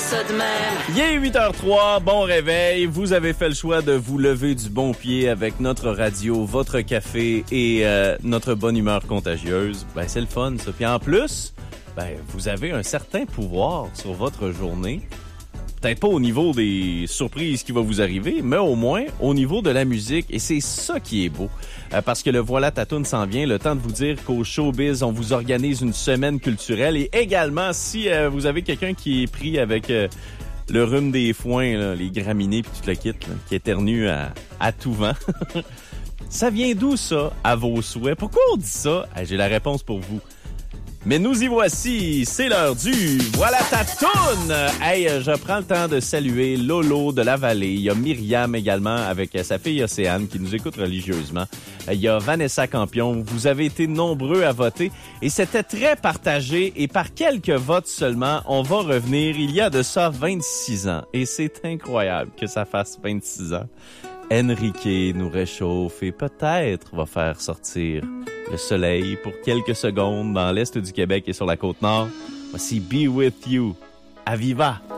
ça de même. Il est 8h03, bon réveil. Vous avez fait le choix de vous lever du bon pied avec notre radio, votre café et notre bonne humeur contagieuse. Ben, c'est le fun, ça. Puis en plus, ben, vous avez un certain pouvoir sur votre journée. Peut-être pas au niveau des surprises qui vont vous arriver, mais au moins au niveau de la musique. Et c'est ça qui est beau. Parce que le Voilà ta toune s'en vient. Le temps de vous dire qu'au Showbiz, on vous organise une semaine culturelle. Et également, si vous avez quelqu'un qui est pris avec le rhume des foins, là, les graminées puis tout le kit, là, qui éternue à tout vent. Ça vient d'où ça, à vos souhaits? Pourquoi on dit ça? J'ai la réponse pour vous. Mais nous y voici, c'est l'heure du Voilà ta toune! Hey, je prends le temps de saluer Lolo de la Vallée. Il y a Myriam également avec sa fille Océane qui nous écoute religieusement. Il y a Vanessa Campion. Vous avez été nombreux à voter et c'était très partagé. Et par quelques votes seulement, on va revenir il y a de ça 26 ans. Et c'est incroyable que ça fasse 26 ans. Enrique nous réchauffe et peut-être va faire sortir le soleil pour quelques secondes dans l'est du Québec et sur la Côte-Nord. Voici Be With You. À Viva!